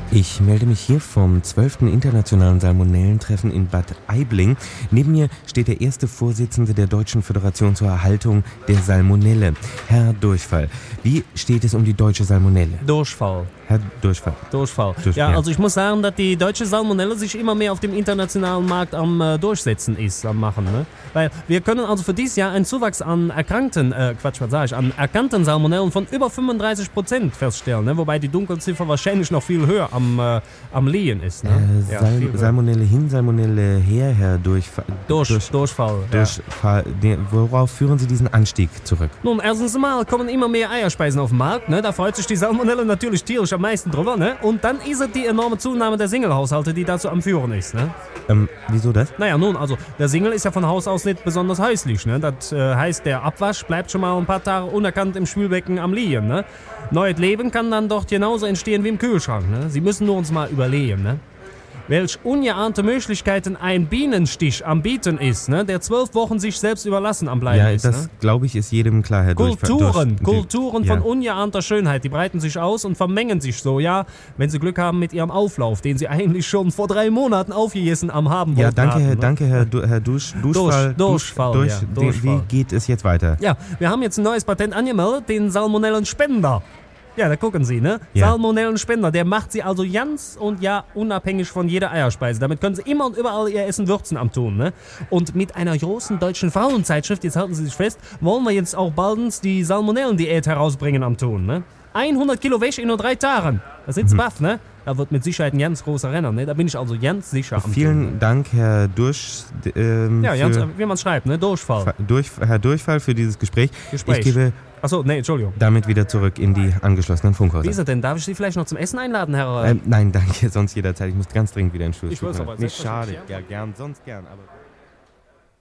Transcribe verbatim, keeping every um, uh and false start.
Ich melde mich hier vom zwölften Internationalen Salmonellentreffen in Bad Aibling. Neben mir steht der erste Vorsitzende der Deutschen Föderation zur Erhaltung der Salmonelle, Herr Durchfall. Wie steht es um die deutsche Salmonelle? Durchfall. Herr Durchfall. Durchfall. Ja, also ich muss sagen, dass die deutsche Salmonelle sich immer mehr auf dem internationalen Markt am äh, Durchsetzen ist, am Machen. Ne? Weil wir können also für dieses Jahr einen Zuwachs an erkrankten, äh, Quatsch, was sag ich, an erkannten Salmonellen von über fünfunddreißig Prozent feststellen, ne? Wobei die Dunkelziffer wahrscheinlich noch viel höher am, äh, am Liegen ist. Ne? Äh, ja, Sal- Salmonelle hin, Salmonelle her, Herr Durchfall. Durch, Durch, Durchfall. Durchfall. Ja. Worauf führen Sie diesen Anstieg zurück? Nun, erstens mal kommen immer mehr Eierspeisen auf den Markt. Ne? Da freut sich die Salmonelle natürlich tierisch am meisten drüber. Ne? Und dann ist es die enorme Zunahme der Single-Haushalte, die dazu am Führen ist. Ne? Ähm, wieso das? Naja, nun, also der Single ist ja von Haus aus nicht besonders häuslich. Ne? Das äh, heißt, der Abwasch bleibt schon mal ein paar Tage unerkannt im Spülbecken am Liegen. Ne? Neues Leben kann dann dort genauso entstehen wie im Kühlschrank. Ne? Sie müssen nur uns mal überlegen. Ne? Welch ungeahnte Möglichkeiten ein Bienenstich am Bieten ist, ne? Der zwölf Wochen sich selbst überlassen am Bleiben ja, ist. das ne? glaube ich ist jedem klar, Herr Kulturen, Durchfall. Kulturen ja. von ungeahnter Schönheit, die breiten sich aus und vermengen sich so, ja, wenn sie Glück haben mit ihrem Auflauf, den sie eigentlich schon vor drei Monaten aufgegessen am haben wollten. Ja, danke, haben, Herr, ne? danke, Herr, du, Herr Dusch, Duschfall. Durch, Durchfall, durch, ja, den, Durchfall. Wie geht es jetzt weiter? Ja, wir haben jetzt ein neues Patent angemeldet, den Salmonellenspender. Ja, da gucken Sie, ne? Ja. Salmonellenspender, der macht Sie also ganz und ja unabhängig von jeder Eierspeise. Damit können Sie immer und überall Ihr Essen würzen am tun, ne? Und mit einer großen deutschen Frauenzeitschrift, jetzt halten Sie sich fest, wollen wir jetzt auch bald die Salmonellendiät herausbringen am tun, ne? hundert Kilo Wäsche in nur drei Tagen. Da sind's mhm. baff, ne? Da wird mit Sicherheit ein ganz großer Renner, ne? Da bin ich also ganz sicher am Vielen Tun, ne? Dank, Herr Dursch. Ähm, ja, ganz, wie man schreibt, ne? Durchfall. Durch, Herr Durchfall für dieses Gespräch. Gespräch. Ich gebe Achso, nee, Entschuldigung. damit wieder zurück in die angeschlossenen Funkhäuser. Wie ist er denn? Darf ich Sie vielleicht noch zum Essen einladen, Herr? Ähm, nein, danke, sonst jederzeit. Ich muss ganz dringend wieder in den Stuhl. Ich weiß aber, Nicht schade, selbstverständlich, ja, gern, sonst gern, aber...